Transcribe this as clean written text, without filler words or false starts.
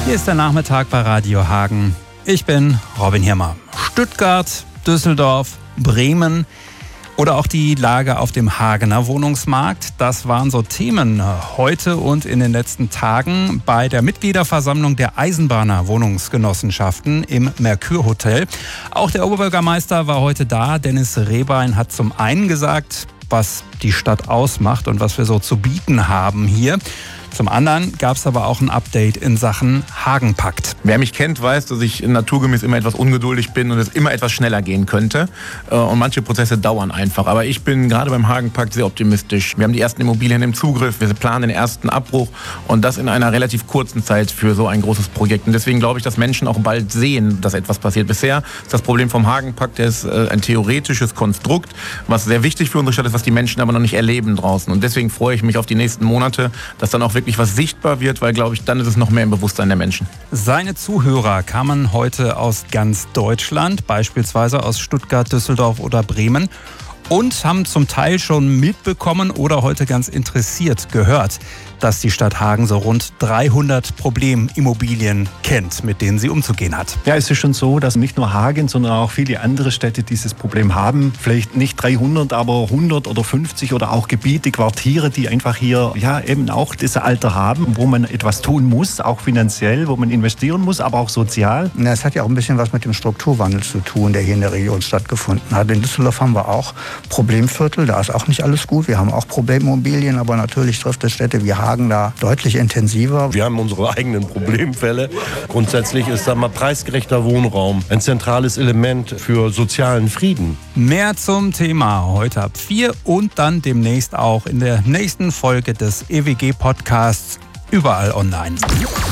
Hier ist der Nachmittag bei Radio Hagen. Ich bin Robin Hirmer. Stuttgart, Düsseldorf, Bremen oder auch die Lage auf dem Hagener Wohnungsmarkt. Das waren so Themen heute und in den letzten Tagen bei der Mitgliederversammlung der Eisenbahner Wohnungsgenossenschaften im Merkur Hotel. Auch der Oberbürgermeister war heute da. Dennis Rehbein hat zum einen gesagt, was die Stadt ausmacht und was wir so zu bieten haben hier. Zum anderen gab es aber auch ein Update in Sachen Hagenpakt. Wer mich kennt, weiß, dass ich naturgemäß immer etwas ungeduldig bin und es immer etwas schneller gehen könnte. Und manche Prozesse dauern einfach. Aber ich bin gerade beim Hagenpakt sehr optimistisch. Wir haben die ersten Immobilien im Zugriff, wir planen den ersten Abbruch und das in einer relativ kurzen Zeit für so ein großes Projekt. Und deswegen glaube ich, dass Menschen auch bald sehen, dass etwas passiert. Bisher ist das Problem vom Hagenpakt, der ist ein theoretisches Konstrukt, was sehr wichtig für unsere Stadt ist, was die Menschen aber noch nicht erleben draußen. Und deswegen freue ich mich auf die nächsten Monate, dass dann auch wirklich was sichtbar wird, weil, glaube ich, dann ist es noch mehr im Bewusstsein der Menschen. Seine Zuhörer kamen heute aus ganz Deutschland, beispielsweise aus Stuttgart, Düsseldorf oder Bremen, und haben zum Teil schon mitbekommen oder heute ganz interessiert gehört, dass die Stadt Hagen so rund 300 Problemimmobilien kennt, mit denen sie umzugehen hat. Ja, es ist schon so, dass nicht nur Hagen, sondern auch viele andere Städte dieses Problem haben. Vielleicht nicht 300, aber 100 oder 50 oder auch Gebiete, Quartiere, die einfach hier ja eben auch das Alter haben, wo man etwas tun muss, auch finanziell, wo man investieren muss, aber auch sozial. Na, es hat ja auch ein bisschen was mit dem Strukturwandel zu tun, der hier in der Region stattgefunden hat. In Düsseldorf haben wir auch Problemviertel, da ist auch nicht alles gut. Wir haben auch Problemimmobilien, aber natürlich trifft es Städte wie Hagen da deutlich intensiver. Wir haben unsere eigenen Problemfälle. Grundsätzlich ist da mal preisgerechter Wohnraum ein zentrales Element für sozialen Frieden. Mehr zum Thema heute ab 4 und dann demnächst auch in der nächsten Folge des EWG-Podcasts überall online.